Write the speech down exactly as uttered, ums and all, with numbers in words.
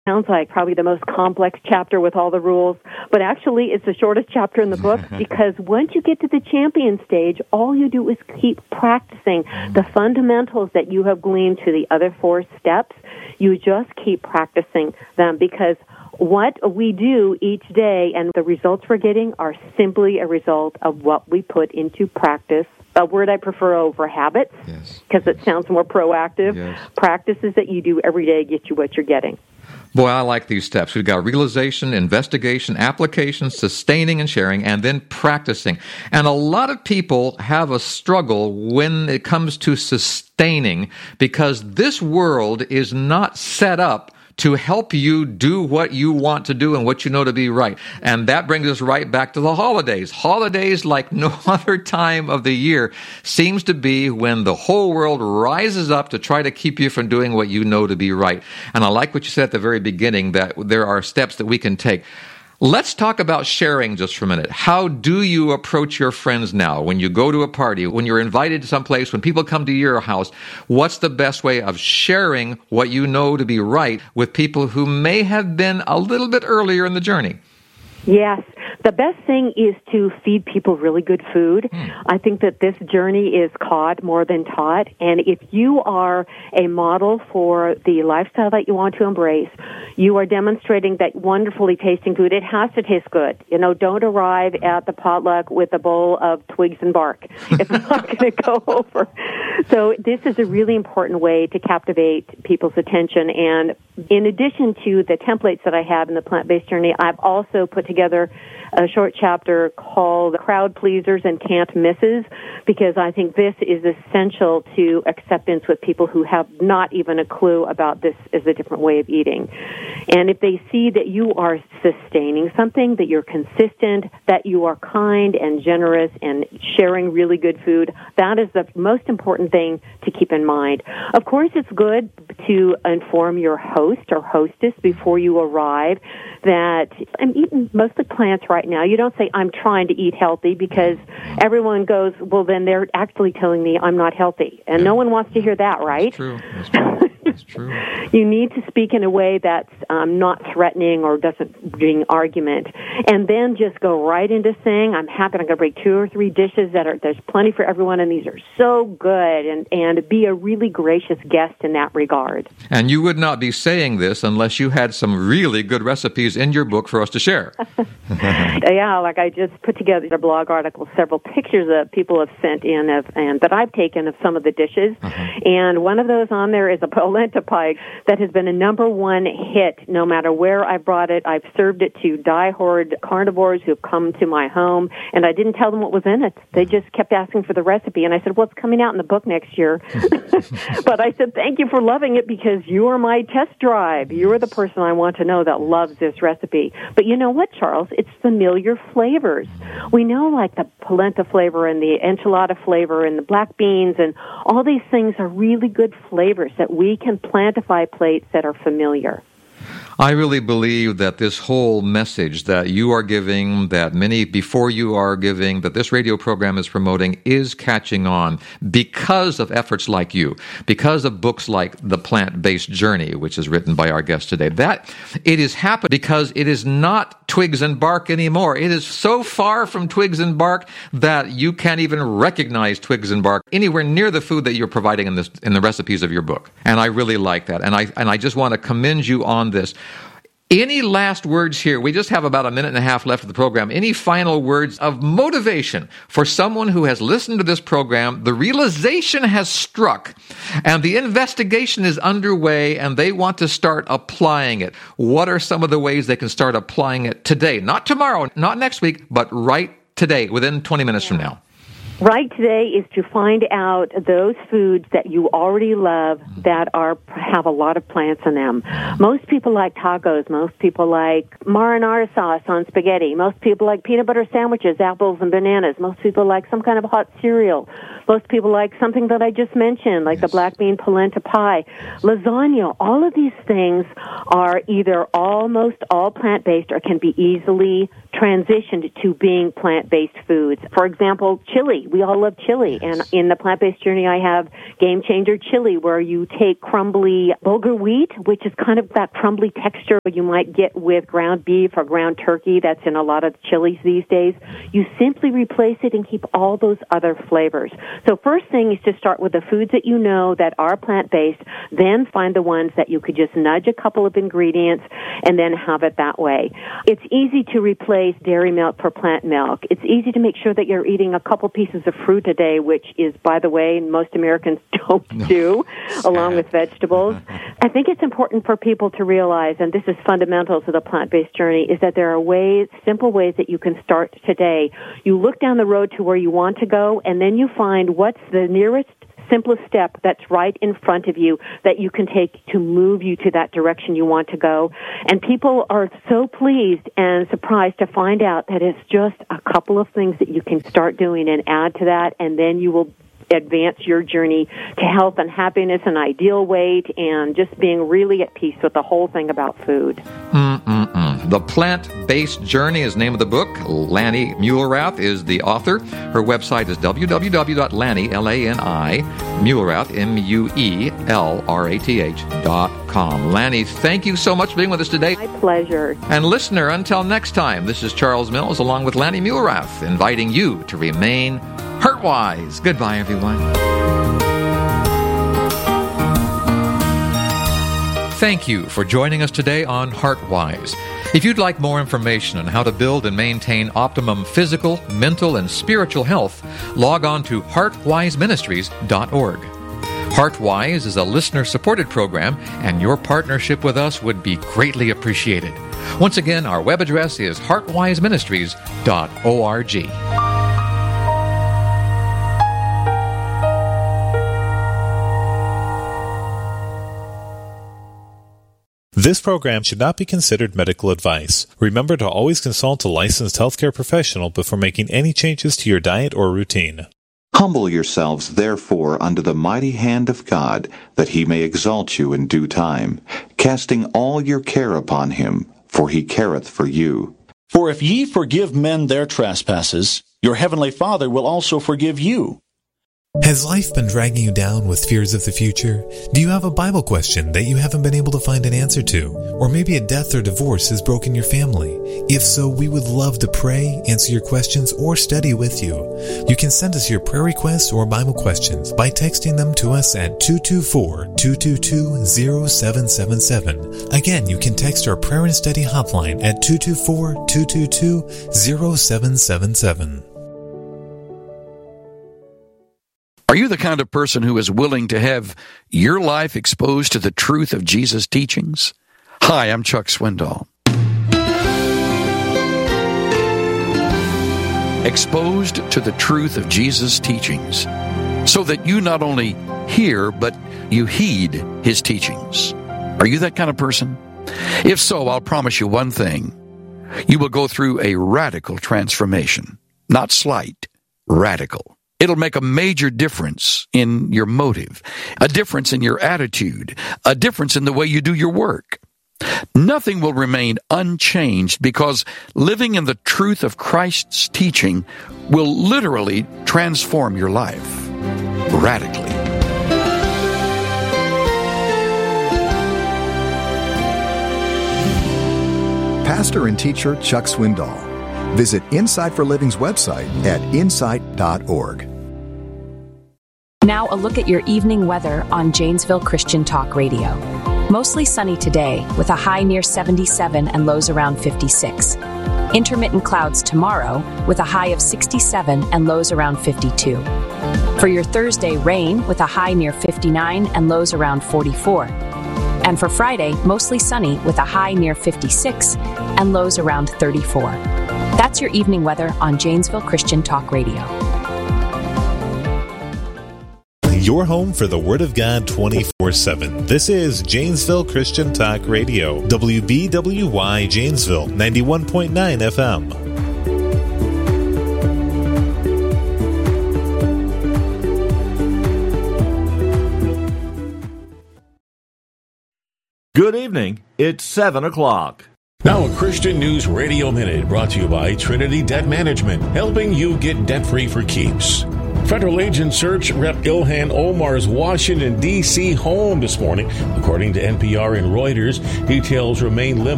Sounds like probably the most complex chapter with all the rules, but actually it's the shortest chapter in the book because once you get to the champion stage, all you do is keep practicing the fundamentals that you have gleaned to the other four steps. You just keep practicing them because what we do each day and the results we're getting are simply a result of what we put into practice. A word I prefer over habits because yes. it sounds more proactive. Yes. Practices that you do every day get you what you're getting. Boy, I like these steps. We've got realization, investigation, application, sustaining and sharing, and then practicing. And a lot of people have a struggle when it comes to sustaining because this world is not set up to help you do what you want to do and what you know to be right. And that brings us right back to the holidays. Holidays, like no other time of the year, seems to be when the whole world rises up to try to keep you from doing what you know to be right. And I like what you said at the very beginning, that there are steps that we can take. Let's talk about sharing just for a minute. How do you approach your friends now? When you go to a party, when you're invited to someplace, when people come to your house, what's the best way of sharing what you know to be right with people who may have been a little bit earlier in the journey? Yes. The best thing is to feed people really good food. Mm. I think that this journey is caught more than taught. And if you are a model for the lifestyle that you want to embrace, you are demonstrating that wonderfully tasting food. It has to taste good. You know, don't arrive at the potluck with a bowl of twigs and bark. It's not going to go over. So this is a really important way to captivate people's attention. And in addition to the templates that I have in the plant-based journey, I've also put together a short chapter called Crowd Pleasers and Can't Misses, because I think this is essential to acceptance with people who have not even a clue about this as a different way of eating. And if they see that you are sustaining something, that you're consistent, that you are kind and generous and sharing really good food, that is the most important thing to keep in mind. Of course, it's good to inform your host or hostess before you arrive that I'm eating mostly plants right now. You don't say, I'm trying to eat healthy, because everyone goes, well, then they're actually telling me I'm not healthy. And yeah. no one wants to hear that, right? That's true. That's true. That's true. You need to speak in a way that's um, not threatening or doesn't bring argument. And then just go right into saying, I'm happy I'm going to bring two or three dishes that are, there's plenty for everyone, and these are so good, and, and be a really gracious guest in that regard. And you would not be saying this unless you had some really good recipes in your book for us to share. Yeah, like I just put together a blog article, several pictures that people have sent in of, and that I've taken of some of the dishes. Uh-huh. And one of those on there is a polenta pie that has been a number one hit no matter where I brought it. I've served it to diehard carnivores who've come to my home, and I didn't tell them what was in it. They just kept asking for the recipe, and I said, well, it's coming out in the book next year. But I said, thank you for loving it, because you are my test drive. You're the person I want to know that loves this recipe. But you know what, Charles? It's familiar flavors. We know, like, the polenta flavor and the enchilada flavor and the black beans, and all these things are really good flavors that we can plantify plates that are familiar. I really believe that this whole message that you are giving, that many before you are giving, that this radio program is promoting, is catching on because of efforts like you, because of books like The Plant-Based Journey, which is written by our guest today. That it is happening because it is not twigs and bark anymore. It is so far from twigs and bark that you can't even recognize twigs and bark anywhere near the food that you're providing in this in the recipes of your book. And I really like that. And I and I just want to commend you on this. Any last words here? We just have about a minute and a half left of the program. Any final words of motivation for someone who has listened to this program, the realization has struck, and the investigation is underway, and they want to start applying it? What are some of the ways they can start applying it today? Not tomorrow, not next week, but right today, within twenty minutes yeah. from now. Right today is to find out those foods that you already love that are have a lot of plants in them. Most people like tacos. Most people like marinara sauce on spaghetti. Most people like peanut butter sandwiches, apples and bananas. Most people like some kind of hot cereal. Most people like something that I just mentioned, like yes. the black bean polenta pie, lasagna. All of these things are either almost all plant-based or can be easily transitioned to being plant-based foods. For example, chili. We all love chili. Yes. And in the plant-based journey, I have Game Changer Chili, where you take crumbly bulgur wheat, which is kind of that crumbly texture you might get with ground beef or ground turkey that's in a lot of chilies these days. You simply replace it and keep all those other flavors. So first thing is to start with the foods that you know that are plant-based, then find the ones that you could just nudge a couple of ingredients and then have it that way. It's easy to replace dairy milk for plant milk. It's easy to make sure that you're eating a couple pieces of fruit a day, which is, by the way, most Americans don't no. do, Sad. along with vegetables. I think it's important for people to realize, and this is fundamental to the plant-based journey, is that there are ways, simple ways that you can start today. You look down the road to where you want to go, and then you find what's the nearest simplest step that's right in front of you that you can take to move you to that direction you want to go. And people are so pleased and surprised to find out that it's just a couple of things that you can start doing and add to that, and then you will advance your journey to health and happiness and ideal weight and just being really at peace with the whole thing about food. Mm-mm-mm. The Plant-Based Journey is the name of the book. Lani Muehlerath is the author. Her website is w w w dot lani, L A N I, Muehlerath, M U E L R A T H dot com. Lani, thank you so much for being with us today. My pleasure. And listener, until next time, this is Charles Mills along with Lani Muehlerath inviting you to remain Heartwise. Goodbye, everyone. Thank you for joining us today on Heartwise. If you'd like more information on how to build and maintain optimum physical, mental, and spiritual health, log on to heart wise ministries dot org. Heartwise is a listener-supported program, and your partnership with us would be greatly appreciated. Once again, our web address is heart wise ministries dot org. This program should not be considered medical advice. Remember to always consult a licensed healthcare professional before making any changes to your diet or routine. Humble yourselves, therefore, under the mighty hand of God, that he may exalt you in due time, casting all your care upon him, for he careth for you. For if ye forgive men their trespasses, your heavenly Father will also forgive you. Has life been dragging you down with fears of the future? Do you have a Bible question that you haven't been able to find an answer to? Or maybe a death or divorce has broken your family? If so, we would love to pray, answer your questions, or study with you. You can send us your prayer requests or Bible questions by texting them to us at two two four, two two two, zero seven seven seven. Again, you can text our prayer and study hotline at two two four, two two two, zero seven seven seven. Are you the kind of person who is willing to have your life exposed to the truth of Jesus' teachings? Hi, I'm Chuck Swindoll. Exposed to the truth of Jesus' teachings, so that you not only hear, but you heed his teachings. Are you that kind of person? If so, I'll promise you one thing. You will go through a radical transformation. Not slight, radical. It'll make a major difference in your motive, a difference in your attitude, a difference in the way you do your work. Nothing will remain unchanged because living in the truth of Christ's teaching will literally transform your life radically. Pastor and teacher Chuck Swindoll. Visit Insight for Living's website at insight dot org. Now a look at your evening weather on Janesville Christian Talk Radio. Mostly sunny today with a high near seventy-seven and lows around fifty-six. Intermittent clouds tomorrow with a high of sixty-seven and lows around fifty-two. For your Thursday, rain with a high near fifty-nine and lows around forty-four. And for Friday, mostly sunny with a high near fifty-six and lows around thirty-four. That's your evening weather on Janesville Christian Talk Radio. Your home for the Word of God twenty-four seven. This is Janesville Christian Talk Radio, W B W Y Janesville, ninety-one point nine F M. Good evening. It's seven o'clock. Now, a Christian News Radio Minute brought to you by Trinity Debt Management, helping you get debt-free for keeps. Federal agents search Rep Ilhan Omar's Washington, D C home this morning. According to N P R and Reuters, details remain limited.